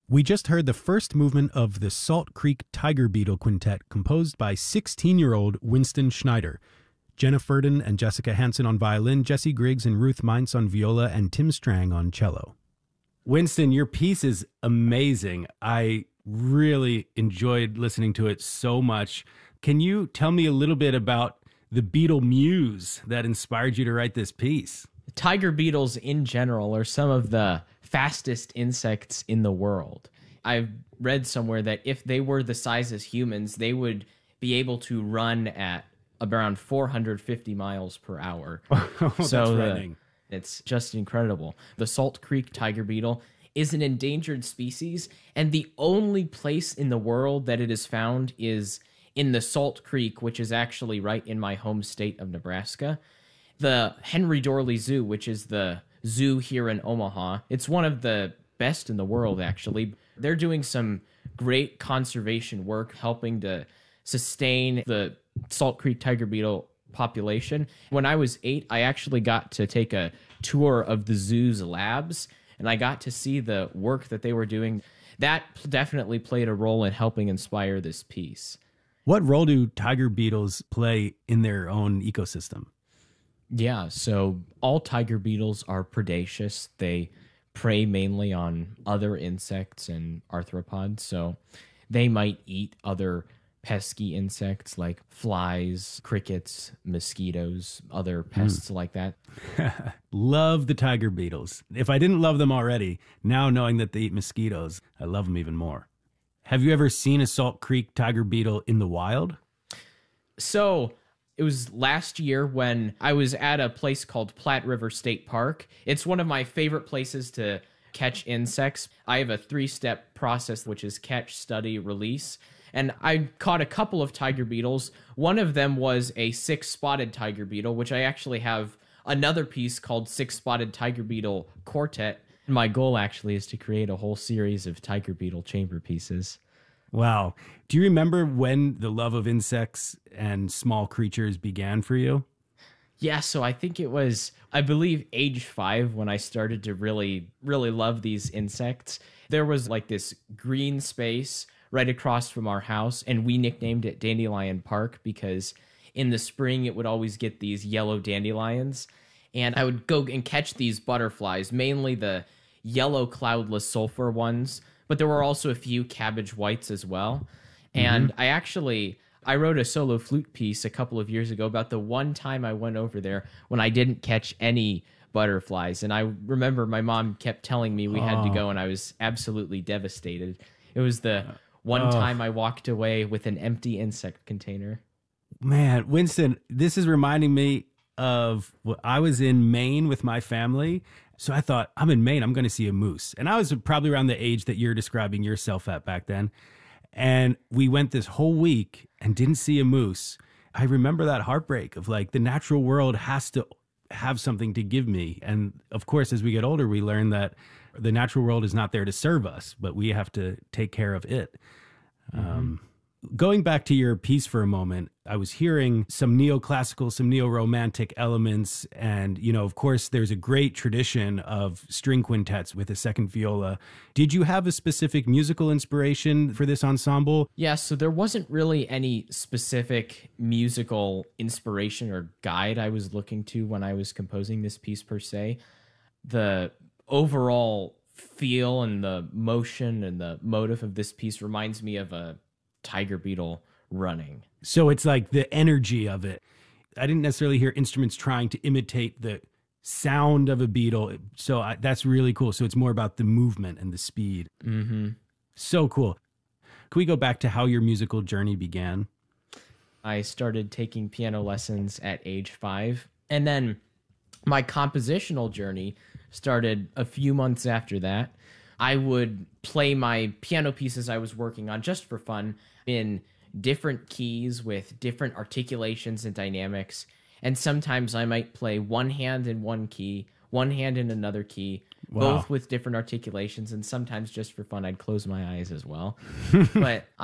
We just heard the first movement of the Salt Creek Tiger Beetle Quintet, composed by 16-year-old Winston Schneider. Jenna Furden and Jessica Hansen on violin, Jesse Griggs and Ruth Mintz on viola, and Tim Strang on cello. Winston, your piece is amazing. I really enjoyed listening to it so much. Can you tell me a little bit about the beetle muse that inspired you to write this piece? Tiger beetles in general are some of the fastest insects in the world. I've read somewhere that if they were the size as humans, they would be able to run at around 450 miles per hour. That's running. It's just incredible. The Salt Creek tiger beetle is an endangered species, and the only place in the world that it is found is in the Salt Creek, which is actually right in my home state of Nebraska. The Henry Dorley Zoo, which is the zoo here in Omaha, it's one of the best in the world, actually. They're doing some great conservation work, helping to sustain the Salt Creek tiger beetle population. When I was 8, I actually got to take a tour of the zoo's labs, and I got to see the work that they were doing. That definitely played a role in helping inspire this piece. What role do tiger beetles play in their own ecosystem? Yeah, so all tiger beetles are predaceous. They prey mainly on other insects and arthropods, so they might eat other pesky insects like flies, crickets, mosquitoes, other pests like that. Love the tiger beetles. If I didn't love them already, now knowing that they eat mosquitoes, I love them even more. Have you ever seen a Salt Creek tiger beetle in the wild? So it was last year when I was at a place called Platte River State Park. It's one of my favorite places to catch insects. I have a 3-step process, which is catch, study, release. And I caught a couple of tiger beetles. One of them was a 6-spotted tiger beetle, which I actually have another piece called 6-spotted tiger beetle quartet. My goal actually is to create a whole series of tiger beetle chamber pieces. Wow. Do you remember when the love of insects and small creatures began for you? Yeah, so I think it was, I believe, age 5 when I started to really love these insects. There was like this green space right across from our house, and we nicknamed it Dandelion Park because in the spring it would always get these yellow dandelions, and I would go and catch these butterflies, mainly the yellow cloudless sulfur ones, but there were also a few cabbage whites as well. And I wrote a solo flute piece a couple of years ago about the one time I went over there when I didn't catch any butterflies, and I remember my mom kept telling me we had to go, and I was absolutely devastated. It was the one time I walked away with an empty insect container. Man, Winston, this is reminding me of I was in Maine with my family. So I thought, I'm in Maine, I'm going to see a moose. And I was probably around the age that you're describing yourself at back then. And we went this whole week and didn't see a moose. I remember that heartbreak of like the natural world has to have something to give me. And of course, as we get older, we learn that the natural world is not there to serve us, but we have to take care of it. Going back to your piece for a moment, I was hearing some neoclassical, some neo-romantic elements. And, you know, of course, there's a great tradition of string quintets with a second viola. Did you have a specific musical inspiration for this ensemble? Yeah, so there wasn't really any specific musical inspiration or guide I was looking to when I was composing this piece per se. The overall feel and the motion and the motive of this piece reminds me of a tiger beetle running. So it's like the energy of it. I didn't necessarily hear instruments trying to imitate the sound of a beetle. So that's really cool. So it's more about the movement and the speed. So cool. Can we go back to how your musical journey began? I started taking piano lessons at age 5. And then my compositional journey started a few months after that. I would play my piano pieces I was working on just for fun in different keys with different articulations and dynamics. And sometimes I might play one hand in one key, one hand in another key, both with different articulations. And sometimes just for fun, I'd close my eyes as well. But